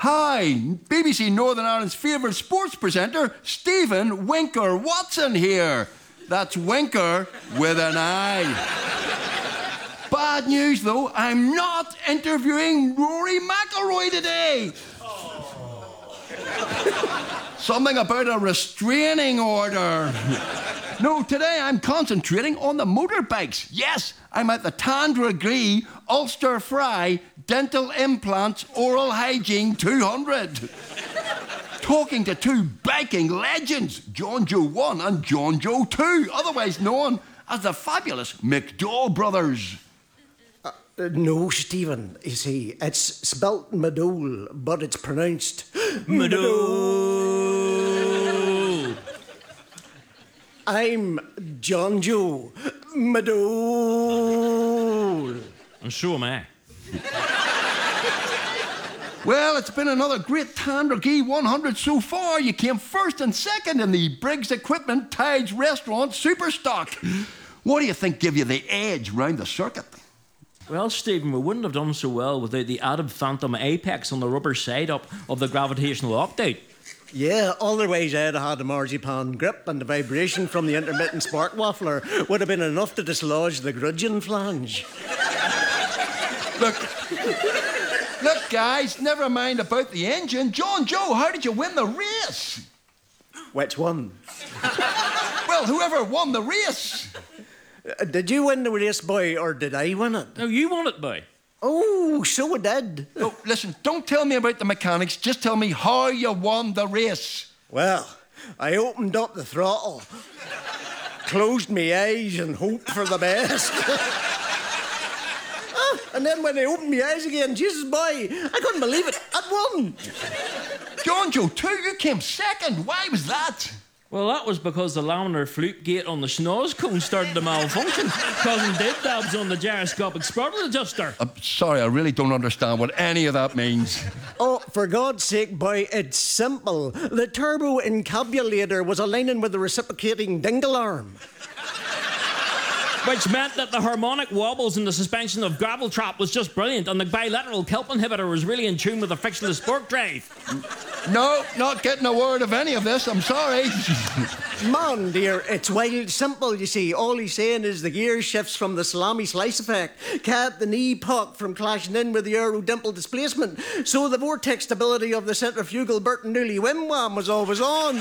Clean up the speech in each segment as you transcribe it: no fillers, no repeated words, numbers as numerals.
Hi, BBC Northern Ireland's favourite sports presenter, Stephen Winker Watson here. That's Winker with an I. Bad news, though, I'm not interviewing Rory McIlroy today. Something about a restraining order. No, today I'm concentrating on the motorbikes. Yes, I'm at the Tandra Gree Ulster Fry Dental Implants Oral Hygiene 200. Talking to two biking legends, John Joe 1 and John Joe 2, otherwise known as the fabulous McDowell brothers. No, Stephen, you see, it's spelt Madole, but it's pronounced Madole. I'm John Joe Madole. And so am I. Well, it's been another great Tandra Gree 100 so far. You came first and second in the Briggs Equipment Tides Restaurant Superstock. What do you think give you the edge round the circuit? Well, Stephen, we wouldn't have done so well without the added phantom apex on the rubber side up of the gravitational opt-out. Yeah, otherwise I'd have had a marzipan grip, and the vibration from the intermittent spark waffler would have been enough to dislodge the grudging flange. Look, guys, never mind about the engine. John Joe, how did you win the race? Which one? Well, whoever won the race. Did you win the race, boy, or did I win it? No, you won it, boy. Oh, so I did. Oh, listen, don't tell me about the mechanics. Just tell me how you won the race. Well, I opened up the throttle, closed my eyes and hoped for the best. And then when I opened my eyes again, Jesus boy, I couldn't believe it. I'd won. John Joe 2, you came second. Why was that? Well, that was because the laminar flute gate on the schnoz cone started to malfunction, causing dead dabs on the gyroscopic throttle adjuster. I'm sorry, I really don't understand what any of that means. Oh, for God's sake, boy, it's simple. The turbo encabulator was aligning with the reciprocating dingle arm. Which meant that the harmonic wobbles in the suspension of gravel trap was just brilliant, and the bilateral kelp inhibitor was really in tune with the frictionless spark drive. No, not getting a word of any of this, I'm sorry. Man, dear, it's wild simple, you see. All he's saying is the gear shifts from the salami slice effect, kept the knee puck from clashing in with the aerodimple displacement, so the vortex stability of the centrifugal Burton Dooley Wim Wham was always on.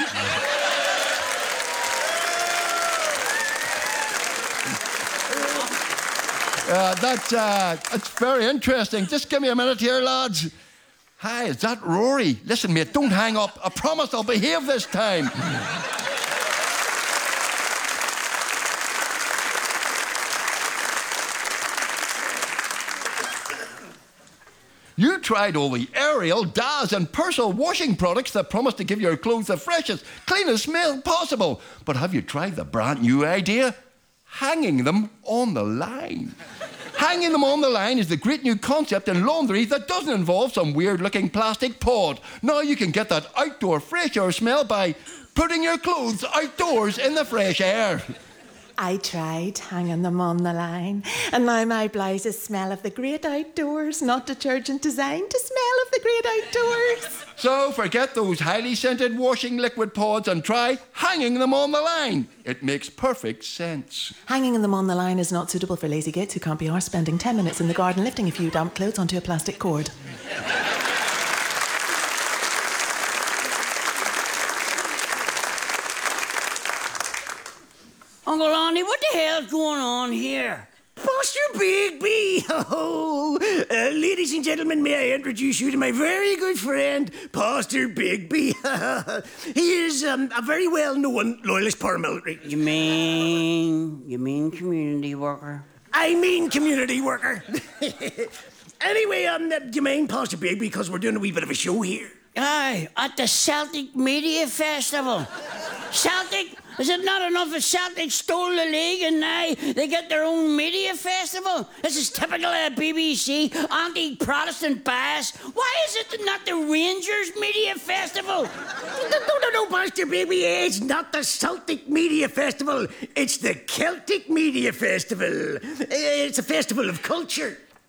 That's very interesting. Just give me a minute here, lads. Hi, is that Rory? Listen, mate, don't hang up. I promise I'll behave this time. You tried all the Ariel, Daz and Persil washing products that promise to give your clothes the freshest, cleanest smell possible. But have you tried the brand new idea? Hanging them on the line. Hanging them on the line is the great new concept in laundry that doesn't involve some weird-looking plastic pod. Now you can get that outdoor fresh air smell by putting your clothes outdoors in the fresh air. I tried hanging them on the line, and now my blouses smell of the great outdoors, not detergent designed to smell of the great outdoors. So forget those highly scented washing liquid pods and try hanging them on the line. It makes perfect sense. Hanging them on the line is not suitable for lazy gits who can't be arsed spending 10 minutes in the garden lifting a few damp clothes onto a plastic cord. Uncle Ronnie, what the hell's going on here? Pastor Bigby! Oh, ladies and gentlemen, may I introduce you to my very good friend, Pastor Bigby. He is a very well-known loyalist paramilitary. You mean community worker? I mean community worker. Anyway, do you mind, Pastor Bigby, because we're doing a wee bit of a show here? Aye, at the Celtic Media Festival. Celtic? Is it not enough that Celtic stole the league and now they get their own media festival? This is typical of BBC, anti-Protestant bias. Why is it not the Rangers Media Festival? No, Pastor Baby, it's not the Celtic Media Festival. It's the Celtic Media Festival. It's a festival of culture.